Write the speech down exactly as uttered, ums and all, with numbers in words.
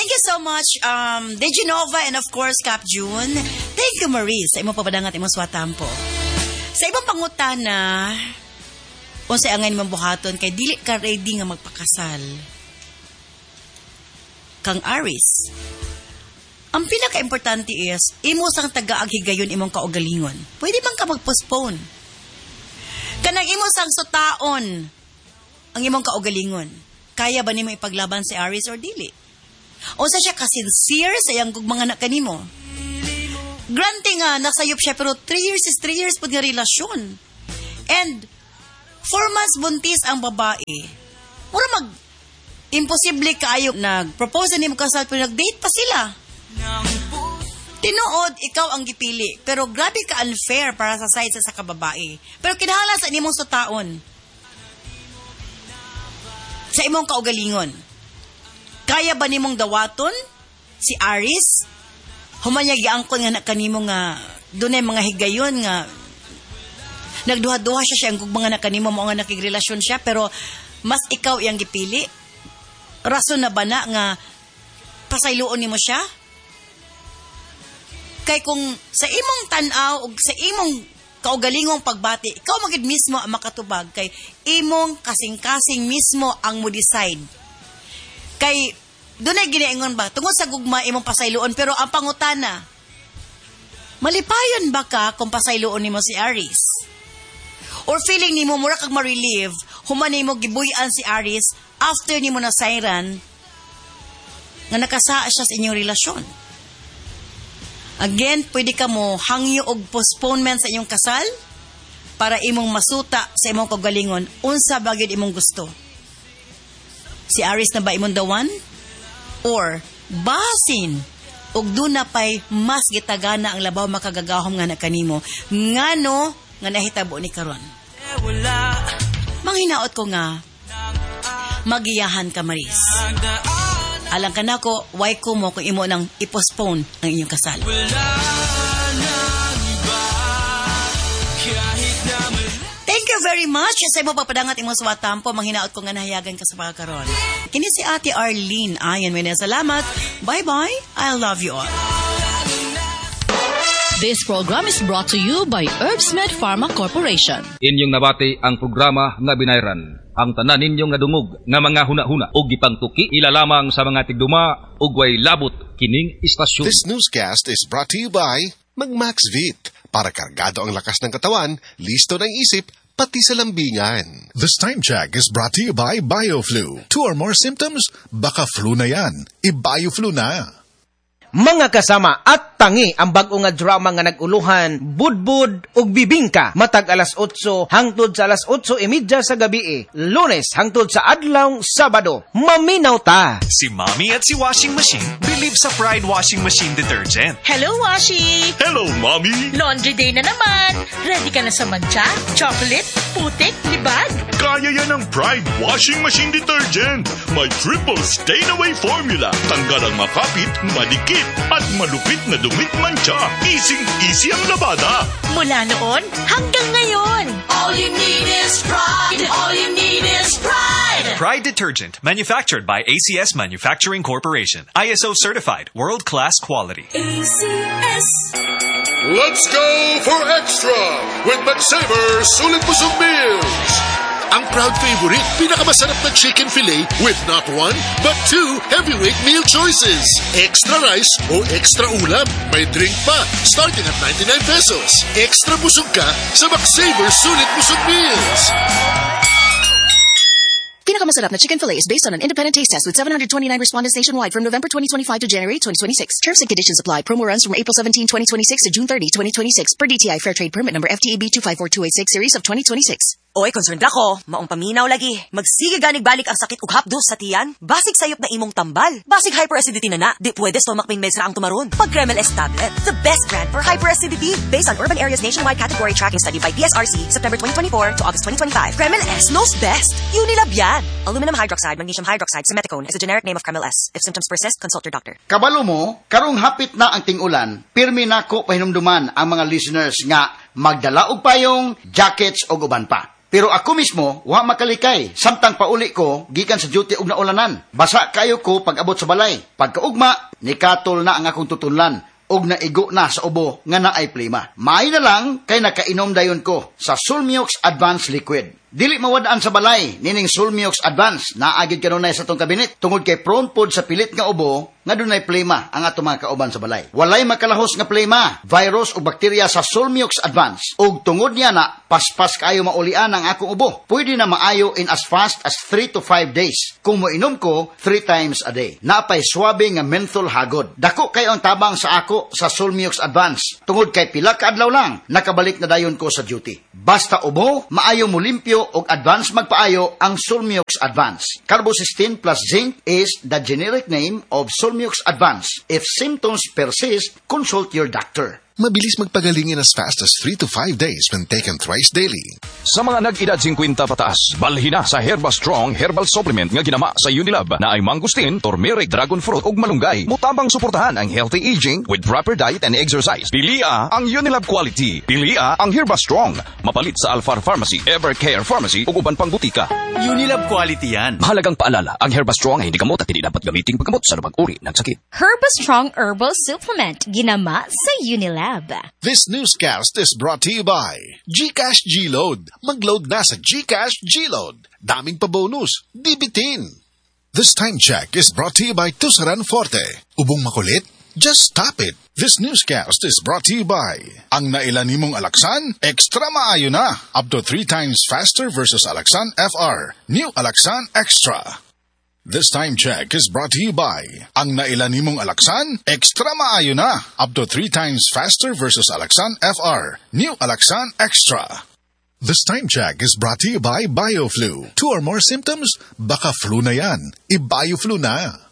Thank you so much, um, Dejanova and of course, Cap June. Thank you, Marie, sa imong papadangat imong swatampo. Sa ibang pangutana, unsay angay nimong buhaton kay dili ka ready nga magpakasal. Kang Aris, ang pinaka-importante is, imo sang taga-aghigayon imong kaugalingon. Pwede bang ka mag-postpone? Kanang imo sang sutaon ang imong kaugalingon. Kaya ba nimo ipaglaban si Aris or dili? O sa siya ka-sincere sa iyang gugmang anak kanimo? Granting nga, nasayop siya, pero three years is three years po nga relasyon. And, four months buntis ang babae. Mura mag, imposible kaayo nag-propose na nimo kasal, pero nag-date pa sila. Tinuod, ikaw ang gipili. Pero grabe ka unfair para sa side sa sa kababae. Pero kinahanglan sa nimong sutaon. Sa imong kaugalingon. Kaya ba nimong dawaton si Aris? Humanyag iangkon nga na kanimo nga dunay mga higayon nga nagduha-duha siya siya ang mga na kanimo mo nga nakigrelasyon siya pero mas ikaw iyang gipili? Rason na ba na nga pasayloon nimo siya? Kay kung sa imong tan-aw ug sa imong kaugalingong pagbati, ikaw magid mismo ang makatubag kay imong kasing-kasing mismo ang mo decide. Kay dunay ginaingon ba tungod sa gugma imong pasayloon pero ang pangutana, malipayon ba ka kung pasayloon nimo si Aris? Or feeling nimo mura kag ma-relieve human nimo gibuy-an si Aris after nimo na sayran nga nakasaa siya sa inyong relasyon? Again, pwede ka mo hangyo og postponement sa inyong kasal para imong masuta sa imong kaugalingon unsa ba gyud imong gusto. Si Aris na ba imong dawan? Or basin ug duna pay mas gitagana ang labaw makagagahom nga na kanimo ngano nga nahitabo ni karon. Manghinaot ko nga magiyahan ka, Maris. Alang ka na ko, why ko mo kung imo nang i-postpone ang inyong kasal. Thank you very much. Sa imo papadangat imong swatampo, manghinaot ko nga nahayagan ka sa pagkaroon. Kini si Ate Arlene. Ayan, may salamat. Bye-bye. I love you all. This program is brought to you by Herbsmed Pharma Corporation. Inyong nabati ang programa nga binayran. Ang tanan ninyong nga dungog nga mga huna-huna o gipangtuki ilalamang sa mga tigduma ug way labot kining istasyon. This newscast is brought to you by Mag-Maxvit. Para kargado ang lakas ng katawan, listo ng isip, pati sa lambingan. This time check is brought to you by BioFlu. Two or more symptoms? Baka flu na yan. I-BioFlu na. Mga kasama at tangi ang bag-o nga drama nga naguluhan, budbud ug bibingka matag alas otso hangtod sa alas otso e media sa gabi e. Lunes hangtod sa adlaw Sabado. Maminaw ta. Si Mommy at si Washing Machine believe sa Pride Washing Machine Detergent. Hello, Washi! Hello, Mommy! Laundry day na naman. Ready ka na sa mancha, chocolate, putik, libag? Kaya yan ang Pride Washing Machine Detergent. May triple stain-away formula. Tanggal ang makapit, madikit, at malupit na dumit mancha. Easy-easy ang labada. Mula noon hanggang ngayon. All you need is pride. All you need is pride. Pride Detergent, manufactured by A C S Manufacturing Corporation. I S O certified, world-class quality. A C S. Let's go for extra with McSaver Sulit Busog Meals. Ang proud favorite, pinakamasarap na chicken fillet with not one, but two heavyweight meal choices. Extra rice o extra ulam. May drink pa, starting at ninety-nine pesos. Extra busog ka sa McSaver Sulit Busog Meals. Pinakamasarap na chicken fillet is based on an independent taste test with seven hundred twenty-nine respondents nationwide from November twenty twenty-five to January twenty twenty-six. Terms and conditions apply. Promo runs from April seventeenth, twenty twenty-six to June thirtieth, twenty twenty-six per D T I Fair Trade Permit number F T A B two five four two eight six series of twenty twenty-six. Oy, concerned ako. Maong paminaw lagi. Magsige ganig balik ang sakit ug hapdos sa tiyan. Basig sayop na imong tambal. Basig hyperacidity na na. Di pwede stomach pain meds ra ang tumaron. Pag Kremel S tablet, the best brand for hyperacidity. Based on Urban Areas Nationwide Category Tracking Study by P S R C, September twenty twenty-four to August twenty twenty-five. Kremel S knows best. Unilab yan. Aluminum hydroxide, magnesium hydroxide, simeticone is a generic name of Kremel S. If symptoms persist, consult your doctor. Kabalo mo, karong hapit na ang ting-ulan, pirmi nako pahinumduman ang mga listeners nga magdala og payong, jackets o uban pa. Pero ako mismo, wa makalikay. Samtang pauli ko, gikan sa duty og naulanan. Basa kayo ko pag abot sa balay. Pagkaugma, nikatol na ang akong tutunlan. Og naigo na sa ubo nga naay plema. Maay na lang kay nakainom dayon ko sa Sulmiox Advanced Liquid. Dili mawadaan sa balay, nining Sulmiox Advance, naagid kanunay sa tong kabinet, tungod kay prone pod sa pilit nga ubo, nga dunay plema ang ato mga kauban sa balay. Walay makalahos nga plema, virus o bakterya sa Sulmiox Advance, ug tungod niya na, paspas kayo maulian ang akong ubo. Pwede na maayo in as fast as three to five days, kung moinom ko three times a day. Napay swabe nga menthol hagod. Dako kayo ang tabang sa ako sa Sulmiox Advance, tungod kay pila ka adlaw lang, nakabalik na dayon ko sa duty. Basta ubo, maayo mo limpyo og advance magpaayo ang Sulmiox Advance. Carbocysteine plus zinc is the generic name of Sulmiox Advance. If symptoms persist, consult your doctor. Mabilis magpagaling in as fast as three to five days when taken thrice daily. Sa mga nag-edad fifty pataas, balhin na sa Herba Strong Herbal Supplement nga ginama sa Unilab na ay mangustin, turmeric, dragon fruit ug malunggay. Mutabang suportahan ang healthy aging with proper diet and exercise. Pilia ang Unilab quality. Pilia ang Herba Strong. Mapalit sa Alfar Pharmacy, Evercare Pharmacy ug uban pang butika. Unilab quality yan. Mahalagang paalala, ang Herba Strong ay hindi gamot at hindi dapat gamitin paggamot sa anumang uri ng sakit. Herba Strong Herbal Supplement ginama sa Unilab. This newscast is brought to you by GCash G-Load. Mag-load na sa GCash G-Load. Daming pa bonus. Bibitin. This time check is brought to you by Tusaran Forte. Ubong makulit? Just stop it. This newscast is brought to you by ang nailan nimong Alaxan, extra maayo na. Up to three times faster versus Alaxan F R. New Alaxan Extra. This time check is brought to you by ang nailan nimong Alaxan, extra maayo na. Up to three times faster versus Alaxan F R. New Alaxan Extra. This time check is brought to you by BioFlu. Two or more symptoms? Baka flu na yan. I-BioFlu na.